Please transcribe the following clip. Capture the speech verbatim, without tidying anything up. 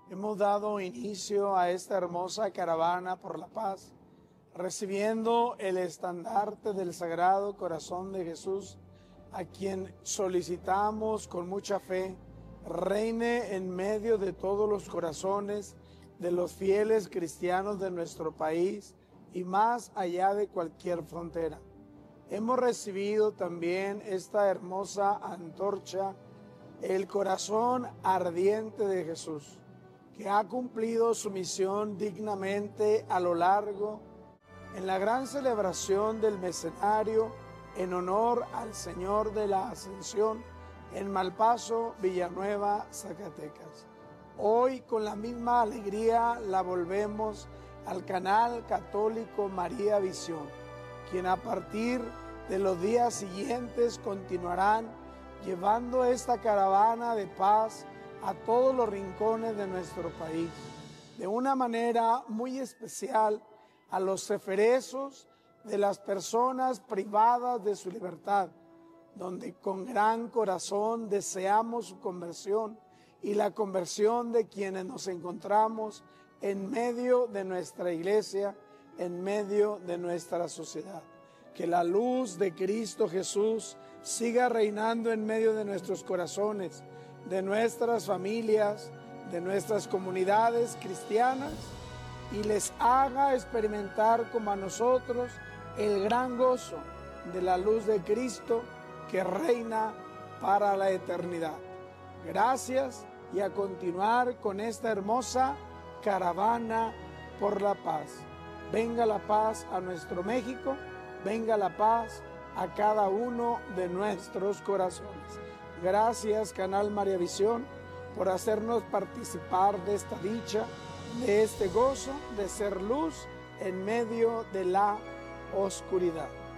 Hemos dado inicio a esta hermosa caravana por la paz, recibiendo el estandarte del Sagrado Corazón de Jesús, a quien solicitamos con mucha fe reine en medio de todos los corazones de los fieles cristianos de nuestro país y más allá de cualquier frontera. Hemos recibido también esta hermosa antorcha, el corazón ardiente de Jesús, que ha cumplido su misión dignamente a lo largo en la gran celebración del Mesenario en honor al Señor de la Ascensión en Malpaso, Villanueva, Zacatecas. Hoy con la misma alegría la volvemos al canal católico María Visión, quien a partir de los días siguientes continuarán llevando esta caravana de paz a todos los rincones de nuestro país, de una manera muy especial a los ceferezos de las personas privadas de su libertad, donde con gran corazón deseamos su conversión y la conversión de quienes nos encontramos en medio de nuestra iglesia, en medio de nuestra sociedad. Que la luz de Cristo Jesús siga reinando en medio de nuestros corazones, de nuestras familias, de nuestras comunidades cristianas, y les haga experimentar como a nosotros el gran gozo de la luz de Cristo que reina para la eternidad. Gracias, y a continuar con esta hermosa caravana por la paz. Venga la paz a nuestro México, venga la paz a cada uno de nuestros corazones. Gracias, Canal María Visión, por hacernos participar de esta dicha, de este gozo de ser luz en medio de la oscuridad.